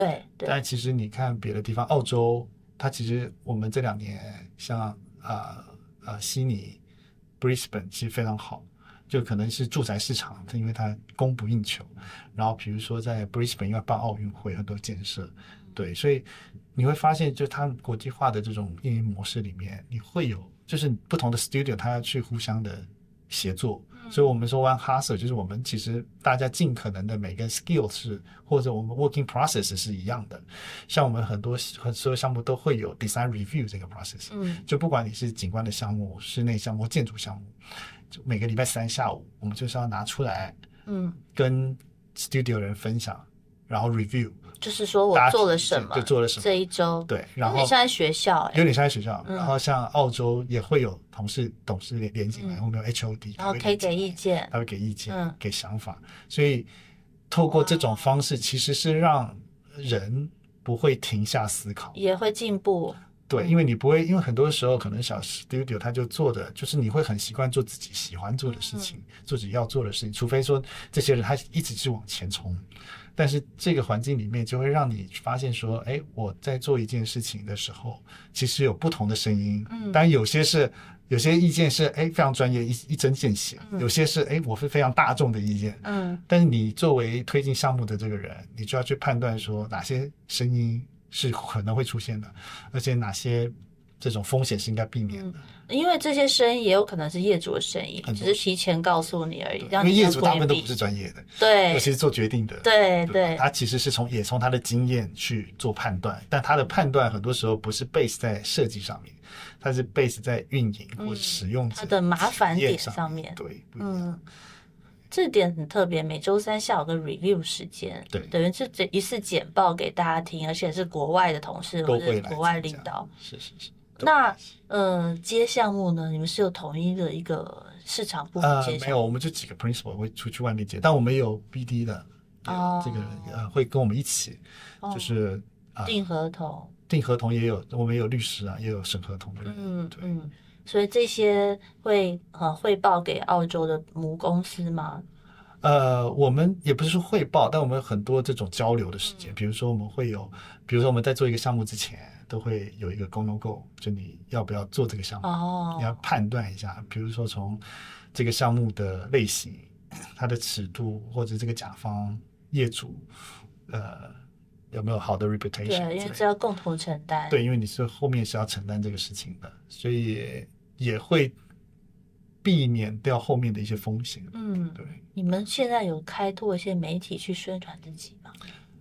对对。 但其实你看别的地方，澳洲，它其实我们这2年像悉尼、Brisbane 其实非常好，就可能是住宅市场，因为它供不应求。然后比如说在 Brisbane 因为办奥运会很多建设，对，所以你会发现，就它国际化的这种运营模式里面，你会有就是不同的 studio 它要去互相的协作。所以我们说 One Hustle 就是我们其实大家尽可能的每个 skill 是或者我们 working process 是一样的。像我们很多项目都会有 design review 这个 process，就不管你是景观的项目、室内项目、建筑项目，就每个礼拜3下午我们就是要拿出来，跟 studio 人分享，然后 review。 就是说我做了什么， 就做了什么这一周， 对，然后有点像在学校， 有点像在学校。然后像澳洲也会有董事连进来，我们有 HOD， 然后可以给意见， 他会给意见，给想法。所以透过这种方式，其实是让人不会停下思考， 也会进步。 对，因为你不会，因为很多时候可能小 studio 他就做的就是你会很习惯做自己喜欢做的事情，做自己要做的事情，除非说这些人他一直是往前冲。但是这个环境里面就会让你发现说，哎，我在做一件事情的时候，其实有不同的声音。当然有些意见是非常专业，一针见血，有些是我是非常大众的意见。但是你作为推进项目的这个人，你就要去判断说哪些声音是可能会出现的，而且哪些这种风险是应该避免的。 因为这些声音也有可能是业主的声音，只是提前告诉你而已。 因为业主大部分都不是专业的， 对， 尤其是做决定的， 对对， 他其实是也从他的经验去做判断，但他的判断很多时候不是 base 在设计上面，他是 base 在运营或者使用者他的麻烦点上面。 对， 这点很特别，每周3下午个 review 时间， 对， 等于是一次简报给大家听，而且是国外的同事或者国外领导。 是。 那接项目呢？你们是有统一的一个市场部门接项目？ 没有，我们就几个 principal 会出去外面接，但我们有 BD 的，这个会跟我们一起，就是订合同也有，我们也有律师啊，也有审合同的人。对。 所以这些会汇报给澳洲的母公司吗？ 我们也不是说汇报，但我们有很多这种交流的时间。比如说我们在做一个项目之前，都会有一个 go no go， 就你要不要做这个项目，你要判断一下。比如说从这个项目的类型、它的尺度，或者这个甲方业主有没有好的 reputation。 对，因为这要共同承担。 对，因为你是后面是要承担这个事情的，所以也会避免掉后面的一些风险。对。 你们现在有开拓一些媒体去宣传自己吗？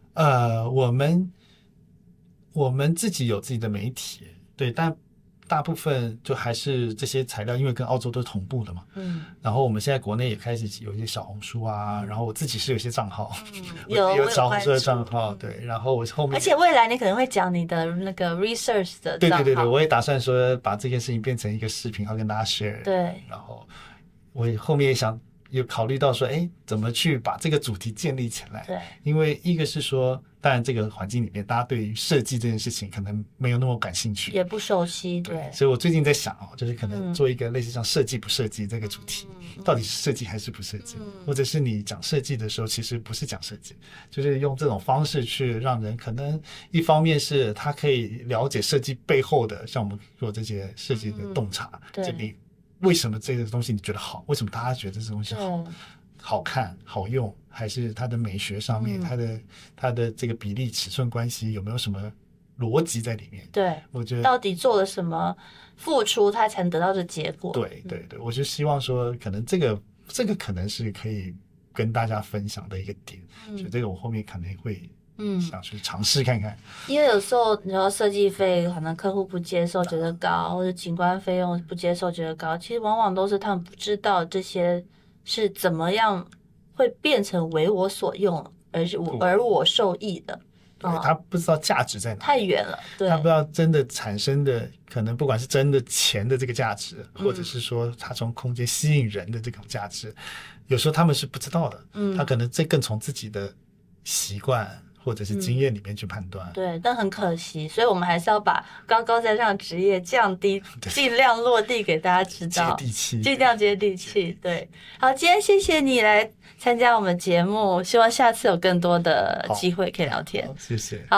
我们自己有自己的媒体，对，但大部分就还是这些材料，因为跟澳洲都是同步的嘛。然后我们现在国内也开始有一些小红书啊，然后我自己是有一些账号，有小红书的账号，对，然后我后面， 而且未来你可能会讲你的那个 research 的账号。 对，我也打算说把这件事情变成一个视频，要跟大家 share。 对， 然后我后面也有考虑到说，怎么去把这个主题建立起来？ 对， 因为一个是说，当然这个环境里面，大家对于设计这件事情可能没有那么感兴趣， 也不熟悉，对。 所以我最近在想就是可能做一个类似像设计不设计这个主题，到底是设计还是不设计？或者是你讲设计的时候，其实不是讲设计，就是用这种方式去让人可能一方面是他可以了解设计背后的，像我们做这些设计的洞察，就你为什么这个东西你觉得好？为什么大家觉得这东西好看、好用？还是它的美学上面，它的这个比例、尺寸关系有没有什么逻辑在里面？ 对， 我觉得到底做了什么付出，它才能得到这结果？ 对，我就希望说，可能这个可能是可以跟大家分享的一个点，所以这个我后面可能会想去尝试看看。 因为有时候你说设计费可能客户不接受觉得高，或者景观费用不接受觉得高，其实往往都是他们不知道这些是怎么样会变成为我所用而我受益的。 对，他不知道价值在哪， 太远了。对， 他不知道真的产生的可能不管是真的钱的这个价值，或者是说他从空间吸引人的这种价值，有时候他们是不知道的。他可能更从自己的习惯或者是经验里面去判断。 对，但很可惜，所以我们还是要把高高在上职业降低，尽量落地给大家知道， 接地气， 尽量接地气。对，好，今天谢谢你来参加我们节目，希望下次有更多的机会可以聊天。 好，谢谢。 好。